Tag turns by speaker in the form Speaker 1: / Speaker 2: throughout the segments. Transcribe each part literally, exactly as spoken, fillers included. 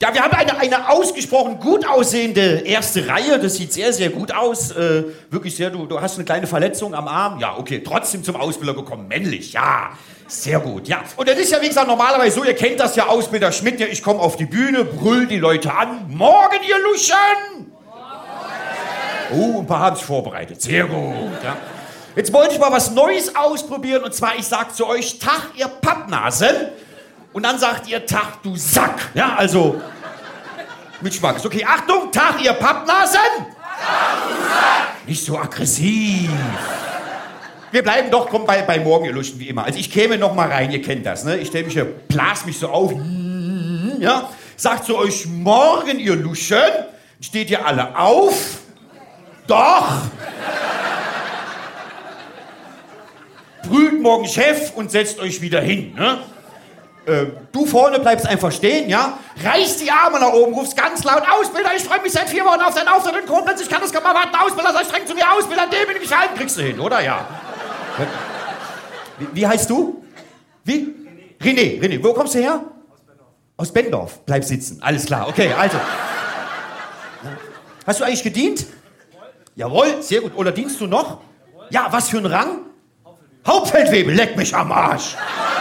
Speaker 1: Ja, wir haben eine, eine ausgesprochen gut aussehende erste Reihe. Das sieht sehr, sehr gut aus. Äh, wirklich sehr, du, du hast eine kleine Verletzung am Arm. Ja, okay, trotzdem zum Ausbilder gekommen. Männlich, ja. Sehr gut, ja. Und das ist ja, wie gesagt, normalerweise so, ihr kennt das ja, Ausbilder Schmidt, ja, ich komme auf die Bühne, brüll die Leute an. Morgen, ihr Luschen! Oh, ein paar haben sich vorbereitet. Sehr gut, ja. Jetzt wollte ich mal was Neues ausprobieren. Und zwar, ich sag zu euch, Tag, ihr Pappnasen. Und dann sagt ihr, Tag, du Sack. Ja, also, mit Schmackes. Okay, Achtung, Tag, ihr Pappnasen. Tag, du Sack. Nicht so aggressiv. Wir bleiben doch, komm, bei, bei Morgen, ihr Luschen, wie immer. Also ich käme noch mal rein, ihr kennt das, ne? Ich stelle mich hier, blas mich so auf, ja? Sagt zu euch, morgen, ihr Luschen. Steht ihr alle auf? Doch. Brüllt morgen Chef und setzt euch wieder hin, ne? Äh, du vorne bleibst einfach stehen, ja? Reißt die Arme nach oben, rufst ganz laut, Ausbilder, ich freue mich seit vier Wochen auf deinen Auftritt in Koblenz, ich kann das kaum erwarten, Ausbilder, sei streng zu mir, Ausbilder, dem bin ich gehalten, kriegst du hin, oder? Ja. Wie, wie heißt du? Wie? René. René, wo kommst du her? Aus Bendorf. Aus Bendorf, bleib sitzen, alles klar, okay, also. Hast du eigentlich gedient? Jawohl. Jawohl, sehr gut. Oder dienst du noch? Jawohl. Ja, was für ein Rang? Hauptfeldwebel. Hauptfeldwebel, leck mich am Arsch.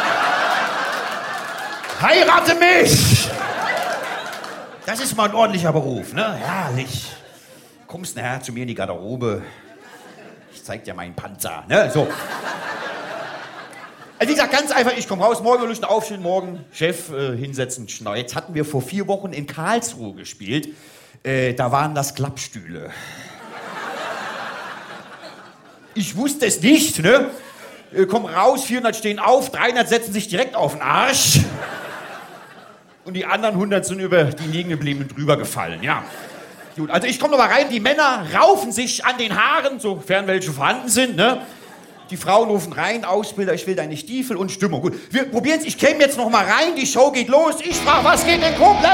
Speaker 1: Heirate mich! Das ist mal ein ordentlicher Beruf, ne? Herrlich. Kommst nachher zu mir in die Garderobe. Ich zeig dir meinen Panzer, ne? So. Also wie gesagt, ganz einfach, ich komme raus, morgen Luschen aufstehen, morgen Chef äh, hinsetzen, schnau. Jetzt hatten wir vor vier Wochen in Karlsruhe gespielt. Äh, da waren das Klappstühle. Ich wusste es nicht, ne? Äh, komm raus, vierhundert stehen auf, dreihundert setzen sich direkt auf den Arsch. Und die anderen hundert sind über die Liegengebliebenen drüber gefallen, ja. Gut, also ich komme noch mal rein, die Männer raufen sich an den Haaren, sofern welche vorhanden sind, ne? Die Frauen rufen rein, Ausbilder, ich will deine Stiefel und Stimmung. Gut, wir probieren es, ich käme jetzt noch mal rein, die Show geht los. Ich frage, was geht in Koblenz?